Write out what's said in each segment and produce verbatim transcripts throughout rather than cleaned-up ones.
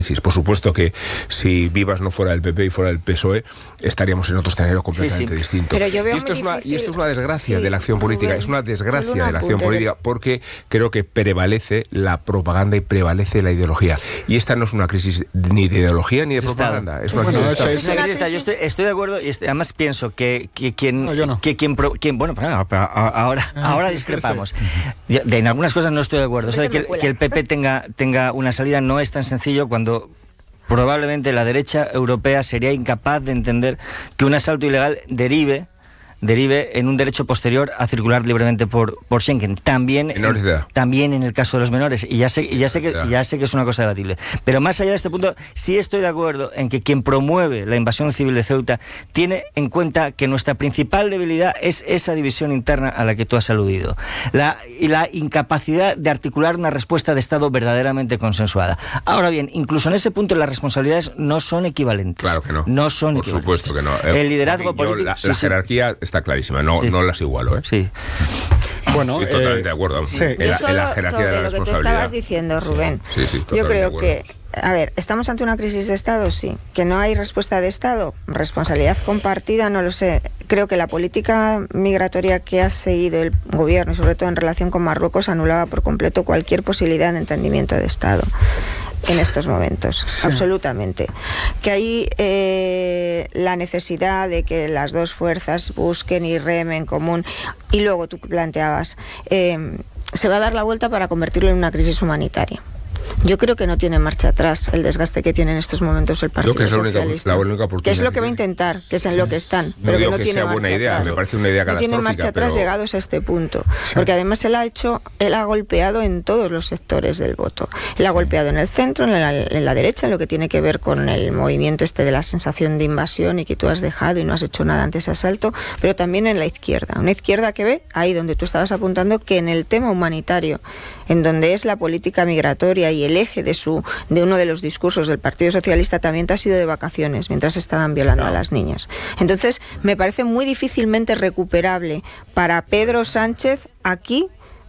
Por supuesto que si Vivas no fuera del P P y fuera del P S O E, estaríamos en otro escenario completamente sí, sí. distinto. Pero yo veo y, esto es una, y esto es una desgracia sí, de la acción política, Rubén, es una desgracia una de la acción punte. política porque creo que prevalece la propaganda y prevalece la ideología. Y esta no es una crisis ni de ideología ni de propaganda, es una Bueno, crisis de eso Estado. es- Es una Yo estoy, estoy de acuerdo y este- además pienso que, que quien, No, yo no. que quien, pro- quien- bueno, pero, pero ahora, ahora discrepamos. Ya, de- en algunas cosas no estoy de acuerdo. O sea, Se me que, cuela. que el P P tenga, tenga una salida no es tan sencillo cuando probablemente la derecha europea sería incapaz de entender que un asalto ilegal derive derive en un derecho posterior a circular libremente por, por Schengen. También, Menores de edad. también en el caso de los menores. Y ya sé, y ya sé que ya sé que es una cosa debatible. Pero más allá de este punto, sí estoy de acuerdo en que quien promueve la invasión civil de Ceuta tiene en cuenta que nuestra principal debilidad es esa división interna a la que tú has aludido. La, y la incapacidad de articular una respuesta de Estado verdaderamente consensuada. Ahora bien, incluso en ese punto las responsabilidades no son equivalentes. Claro que no. No son Por equivalentes. supuesto que no. Eh, El liderazgo yo, político... La, sí, la sí. jerarquía está clarísima, no, Sí. no las igualo, ¿eh? Sí. Bueno, Estoy totalmente eh, de acuerdo. vamos. sí. En, Yo la, solo en la jerarquía sobre de la lo que tú responsabilidad. estabas diciendo, Rubén. Sí, sí, Yo totalmente creo de acuerdo. que, a ver, ¿estamos ante una crisis de Estado? Sí. ¿Que no hay respuesta de Estado? Responsabilidad compartida, no lo sé. Creo que la política migratoria que ha seguido el gobierno, y sobre todo en relación con Marruecos, anulaba por completo cualquier posibilidad de entendimiento de Estado en estos momentos, Sí. absolutamente. Que hay eh, la necesidad de que las dos fuerzas busquen y remen en común. Y luego tú planteabas, eh, se va a dar la vuelta para convertirlo en una crisis humanitaria. Yo creo que no tiene marcha atrás el desgaste que tiene en estos momentos el Partido Creo que es la única- Socialista. la única oportunidad que es lo que que va a tiene. intentar, que es en lo que están, No pero que digo no que tiene sea marcha buena idea, atrás. me parece una idea No tiene catastrófica, marcha atrás pero- llegados a este punto, porque además él ha hecho, él ha golpeado en todos los sectores del voto. Él ha golpeado en el centro, en la, en la derecha, en lo que tiene que ver con el movimiento este de la sensación de invasión y que tú has dejado y no has hecho nada ante ese asalto, pero también en la izquierda, una izquierda que ve ahí donde tú estabas apuntando que en el tema humanitario, en donde es la política migratoria y el eje de su de uno de los discursos del Partido Socialista, también te has ido de vacaciones mientras estaban violando a las niñas. Entonces, me parece muy difícilmente recuperable para Pedro Sánchez aquí.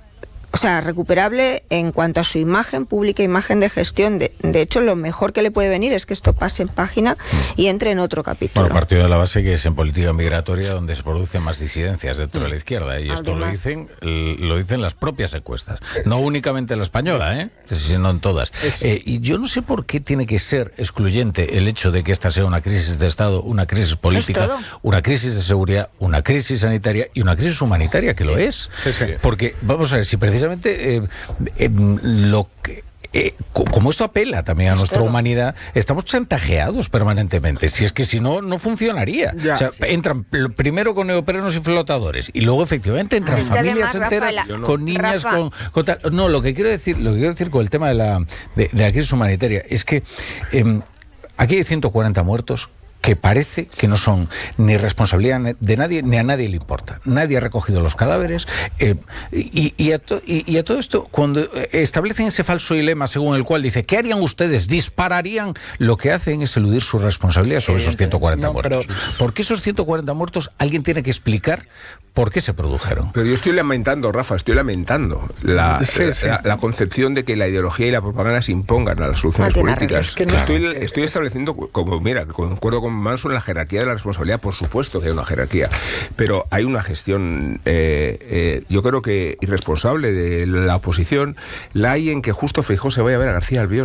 O sea, recuperable en cuanto a su imagen pública, imagen de gestión. De, de hecho, lo mejor que le puede venir es que esto pase en página y entre en otro capítulo. Bueno, partido de la base que es en política migratoria donde se producen más disidencias dentro de la izquierda. Y esto lo Además. dicen lo dicen las propias encuestas. No únicamente la española, ¿eh? sino en todas. Eh, y yo no sé por qué tiene que ser excluyente el hecho de que esta sea una crisis de Estado, una crisis política, todo. una crisis de seguridad, una crisis sanitaria y una crisis humanitaria, que lo es. Sí, sí. Porque, vamos a ver, si precisamente eh, eh, lo que... Eh, co- como esto apela también a Es nuestra todo. humanidad, estamos chantajeados permanentemente. Si es que si no, no funcionaría. Ya. O sea, Sí. entran pl- primero con neoprenos y flotadores y luego efectivamente entran Es que familias además, enteras Rafaela, no. con niñas Rafa. con, con tal- no, lo que quiero decir, lo que quiero decir con el tema de la de, de la crisis humanitaria es que eh, aquí hay ciento cuarenta muertos que parece que no son ni responsabilidad de nadie, ni a nadie le importa. Nadie ha recogido los cadáveres. Eh, y, y, a to, y, y a todo esto, cuando establecen ese falso dilema según el cual dice, ¿qué harían ustedes? ¿Dispararían? Lo que hacen es eludir su responsabilidad sobre esos ciento cuarenta No, pero- muertos. ¿Por qué esos ciento cuarenta muertos alguien tiene que explicar por qué se produjeron? Pero yo estoy lamentando, Rafa, estoy lamentando la, Sí, la, sí. la- la concepción de que la ideología y la propaganda se impongan a las soluciones No tiene políticas. arreglo. Es que no- estoy, estoy estableciendo, como mira, concuerdo con Manso en la jerarquía de la responsabilidad, por supuesto que hay una jerarquía, pero hay una gestión, eh, eh, yo creo que irresponsable de la oposición, la hay en que justo Feijóo se vaya a ver a García Albiol,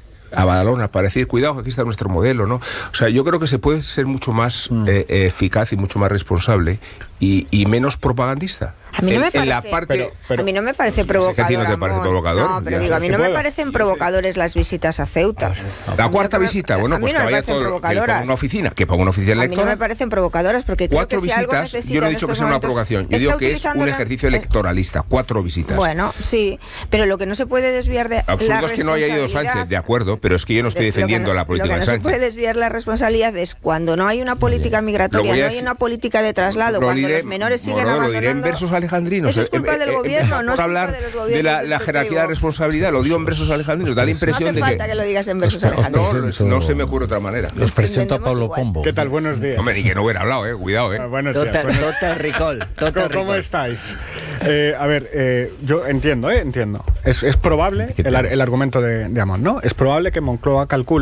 a Badalona, para decir, cuidado, que aquí está nuestro modelo, ¿no? O sea, yo creo que se puede ser mucho más Mm. eh, eh, eficaz y mucho más responsable y, y menos propagandista. A mí no me en, en la parece- parte... Pero- pero- a mí no me parece sé que a provocador. ti no te parece amor. provocador. No, pero Ya. digo, a mí Sí no me puede. parecen provocadores las visitas a Ceuta. La A mí cuarta no me- visita, bueno, a mí pues no que me vaya parecen todo, que ponga provocadoras. una oficina, que ponga una oficina A mí no electoral. me parecen provocadoras porque creo Cuatro que si algo visitas, necesita yo no he en dicho que estos sea una momentos- provocación, yo está digo que es utilizando un la- ejercicio electoralista, cuatro visitas. Bueno, sí, pero lo que no se puede desviar de Absurdo la es que no haya ido responsabilidad- Sánchez, de acuerdo, pero es que yo no estoy de- lo que defendiendo no- la política Lo que de no se puede Sánchez. desviar la responsabilidad es cuando no hay una política Lo migratoria, voy a no hay decir- una política de traslado, cuando las diré, los menores siguen bueno, abandonando. Lo diré en versos alejandrinos. Eso es culpa del gobierno, no es culpa hablar de los de gobiernos la, del la P P jerarquía de Vox. responsabilidad, lo digo en versos alejandrinos, da la impresión no hace de falta que... que lo digas en versos os alejandrinos. No, presento- no se me ocurre otra manera. Os presento a Entendemos Pablo igual. Pombo. ¿Qué tal? Buenos días. Hombre, ni que no hubiera hablado, eh, cuidado, eh. Ah, buenos días. Total, buenos- total recall. Total ¿Cómo, cómo recall. estáis? Eh, a ver, eh, yo entiendo, eh, entiendo. Es, es probable, el, ar- el argumento de, de Amón, ¿no? Es probable que Moncloa calcule